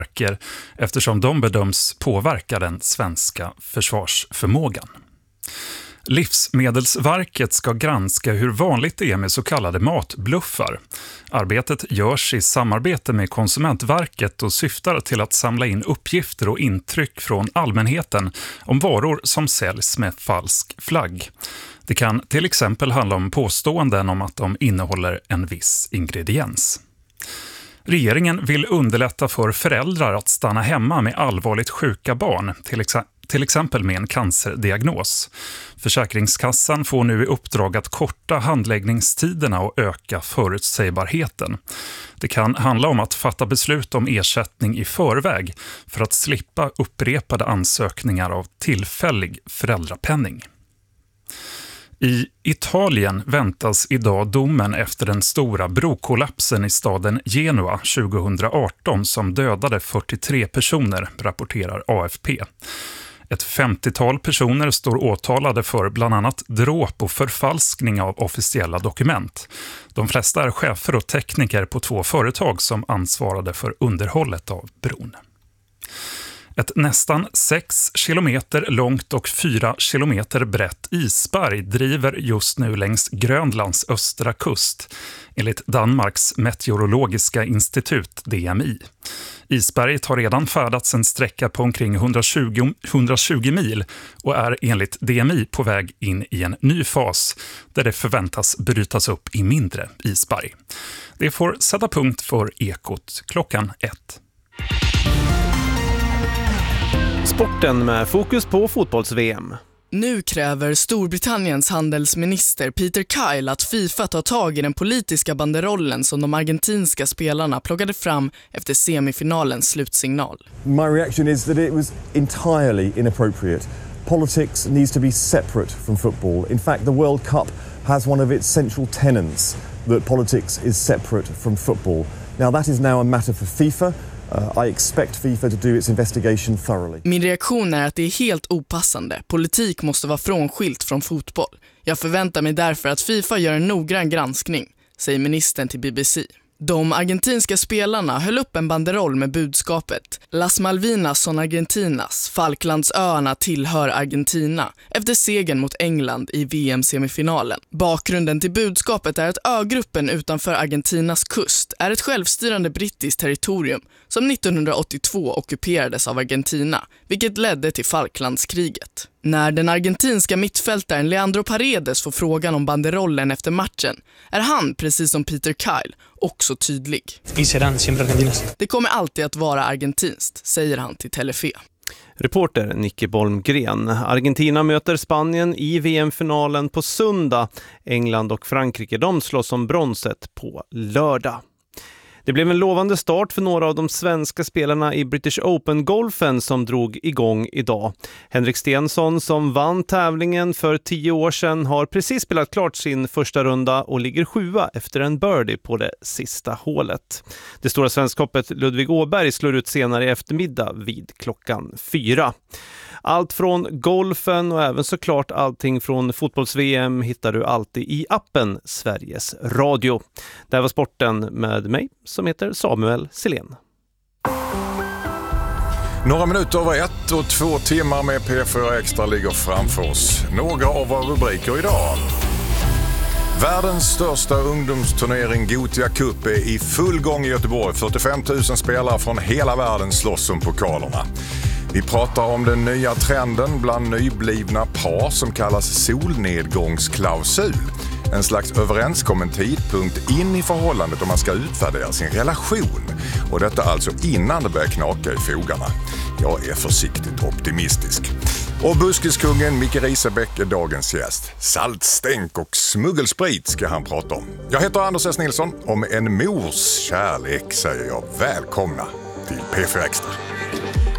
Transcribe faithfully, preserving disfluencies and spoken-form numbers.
eftersom de bedöms påverka den svenska försvarsförmågan. Livsmedelsverket ska granska hur vanligt det är med så kallade matbluffar. Arbetet görs i samarbete med Konsumentverket och syftar till att samla in uppgifter och intryck från allmänheten om varor som säljs med falsk flagg. Det kan till exempel handla om påståenden om att de innehåller en viss ingrediens. Regeringen vill underlätta för föräldrar att stanna hemma med allvarligt sjuka barn, till exempel till exempel med en cancerdiagnos. Försäkringskassan får nu i uppdrag att korta handläggningstiderna och öka förutsägbarheten. Det kan handla om att fatta beslut om ersättning i förväg för att slippa upprepade ansökningar av tillfällig föräldrapenning. I Italien väntas idag domen efter den stora brokollapsen i staden Genua tjugohundraarton som dödade fyrtiotre personer, rapporterar A F P. Ett femtiotal personer står åtalade för bland annat dråp och förfalskning av officiella dokument. De flesta är chefer och tekniker på två företag som ansvarade för underhållet av bron. Ett nästan sex kilometer långt och fyra kilometer brett isberg driver just nu längs Grönlands östra kust, enligt Danmarks meteorologiska institut D M I. Isberget har redan färdats en sträcka på omkring hundratjugo, hundratjugo mil och är enligt D M I på väg in i en ny fas där det förväntas brytas upp i mindre isberg. Det får sätta punkt för Ekot klockan ett. Sporten med fokus på fotbolls-V M. Nu kräver Storbritanniens handelsminister Peter Kyle att FIFA tar tag i den politiska banderollen som de argentinska spelarna plockade fram efter semifinalens slutsignal. My reaction is that it was entirely inappropriate. Politics needs to be separate from football. In fact, the World Cup has one of its central tenets that politics is separate from football. Now that is now a matter for FIFA. Uh, I expect FIFA to do its investigation thoroughly. Min reaktion är att det är helt opassande. Politik måste vara frånskilt från fotboll. Jag förväntar mig därför att FIFA gör en noggrann granskning, säger ministern till B B C. De argentinska spelarna höll upp en banderoll med budskapet Las Malvinas son Argentinas, Falklandsöarna tillhör Argentina, efter segern mot England i V M-semifinalen. Bakgrunden till budskapet är att ögruppen utanför Argentinas kust är ett självstyrande brittiskt territorium som nittonhundraåttiotvå ockuperades av Argentina, vilket ledde till Falklandskriget. När den argentinska mittfältaren Leandro Paredes får frågan om banderollen efter matchen är han, precis som Peter Kyle, också tydlig. Det kommer alltid att vara argentinskt, säger han till Telefe. Reporter Nicke Bolmgren. Argentina möter Spanien i V M-finalen på söndag. England och Frankrike, de slåss om bronset på lördag. Det blev en lovande start för några av de svenska spelarna i British Open-golfen som drog igång idag. Henrik Stenson, som vann tävlingen för tio år sedan, har precis spelat klart sin första runda och ligger sjua efter en birdie på det sista hålet. Det stora svenskhoppet Ludvig Åberg slår ut senare i eftermiddag vid klockan fyra. Allt från golfen och även såklart allting från fotbolls-V M hittar du alltid i appen Sveriges Radio. Det här var sporten med mig som heter Samuel Silén. Några minuter över ett och två timmar med P fyra Extra ligger framför oss. Några av våra rubriker idag. Världens största ungdomsturnering Gothia Cup är i full gång i Göteborg. fyrtiofem tusen spelare från hela världen slåss om pokalerna. Vi pratar om den nya trenden bland nyblivna par som kallas solnedgångsklausul. En slags överenskommen tidpunkt in i förhållandet om man ska utvärdera sin relation. Och detta alltså innan det börjar knaka i fogarna. Jag är försiktigt optimistisk. Och buskiskungen Micke Risebäck är dagens gäst. Saltstänk och smuggelsprit ska han prata om. Jag heter Anders S. Nilsson. Om en mors kärlek säger jag välkomna till P fyra Extra.